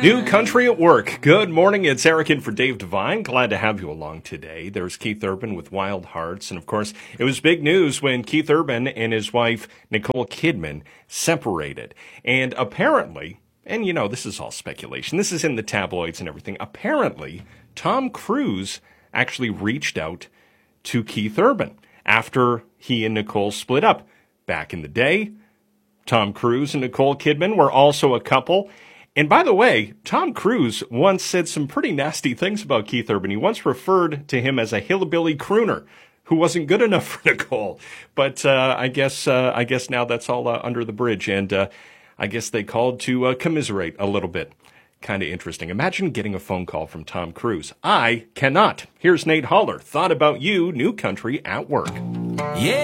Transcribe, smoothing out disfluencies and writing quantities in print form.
New Country at Work. Good morning. It's Eric in for Dave Devine. Glad to have you along today. There's Keith Urban with Wild Hearts. And, of course, it was big news when Keith Urban and his wife, Nicole Kidman, separated. And apparently, and, you know, this is all speculation. This is in the tabloids and everything. Apparently, Tom Cruise actually reached out to Keith Urban after he and Nicole split up. Back in the day, Tom Cruise and Nicole Kidman were also a couple. And by the way, Tom Cruise once said some pretty nasty things about Keith Urban. He once referred to him as a hillbilly crooner who wasn't good enough for Nicole. But I guess now that's all under the bridge. And I guess they called to commiserate a little bit. Kind of interesting. Imagine getting a phone call from Tom Cruise. I cannot. Here's Nate Haller. Thought about you, New Country at Work. Yeah.